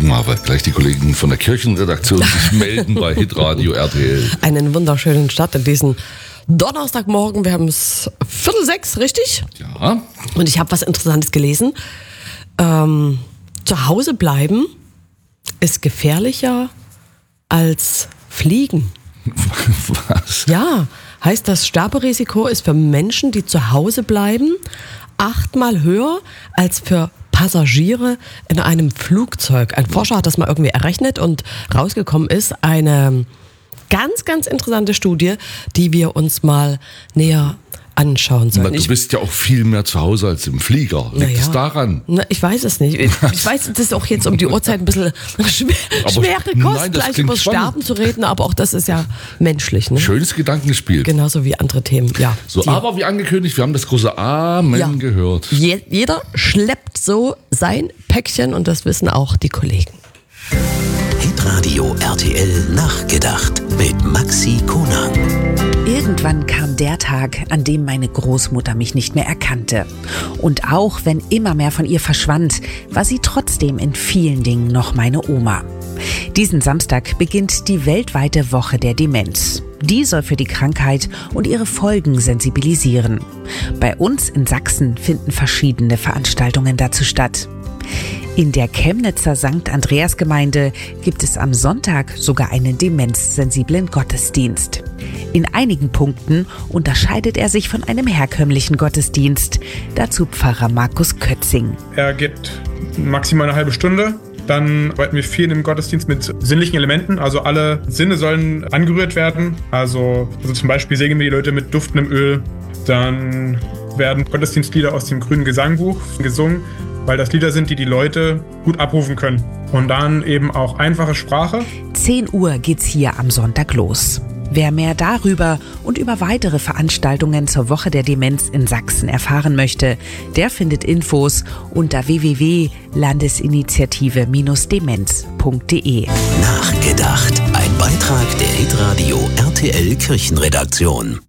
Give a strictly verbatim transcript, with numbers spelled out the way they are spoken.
Gucken wir mal, gleich die Kollegen von der Kirchenredaktion sich melden bei Hitradio R T L. Einen wunderschönen Start in diesen Donnerstagmorgen. Wir haben es Viertel sechs, richtig? Ja. Und ich habe was Interessantes gelesen. Ähm, zu Hause bleiben ist gefährlicher als fliegen. Was? Ja, heißt das Sterberisiko ist für Menschen, die zu Hause bleiben, achtmal höher als für Passagiere in einem Flugzeug. Ein Forscher hat das mal irgendwie errechnet und rausgekommen ist eine ganz, ganz interessante Studie, die wir uns mal näher anschauen sollen. Du bist ja auch viel mehr zu Hause als im Flieger. Liegt ja. es daran? Na, ich weiß es nicht. Ich, ich weiß, das ist auch jetzt um die Uhrzeit ein bisschen schwer, schwere Kost, nein, gleich über Sterben zu reden, aber auch das ist ja menschlich. Ne? Schönes Gedankenspiel. Genauso wie andere Themen. Ja, so, die, aber wie angekündigt, wir haben das große Amen ja. gehört. Je, jeder schleppt so sein Päckchen und das wissen auch die Kollegen. Hitradio R T L nachgedacht mit Maxi Konang. Irgendwann kam der Tag, an dem meine Großmutter mich nicht mehr erkannte. Und auch wenn immer mehr von ihr verschwand, war sie trotzdem in vielen Dingen noch meine Oma. Diesen Samstag beginnt die weltweite Woche der Demenz. Die soll für die Krankheit und ihre Folgen sensibilisieren. Bei uns in Sachsen finden verschiedene Veranstaltungen dazu statt. In der Chemnitzer Sankt Andreas Gemeinde gibt es am Sonntag sogar einen demenzsensiblen Gottesdienst. In einigen Punkten unterscheidet er sich von einem herkömmlichen Gottesdienst. Dazu Pfarrer Markus Kötzing. Er geht maximal eine halbe Stunde. Dann arbeiten wir viel im Gottesdienst mit sinnlichen Elementen. Also alle Sinne sollen angerührt werden. Also, also zum Beispiel segnen wir die Leute mit duftendem Öl. Dann werden Gottesdienstlieder aus dem grünen Gesangbuch gesungen, weil das Lieder sind, die die Leute gut abrufen können. Und dann eben auch einfache Sprache. zehn Uhr geht's hier am Sonntag los. Wer mehr darüber und über weitere Veranstaltungen zur Woche der Demenz in Sachsen erfahren möchte, der findet Infos unter w w w punkt landesinitiative demenz punkt d e. Nachgedacht. Ein Beitrag der Hitradio R T L Kirchenredaktion.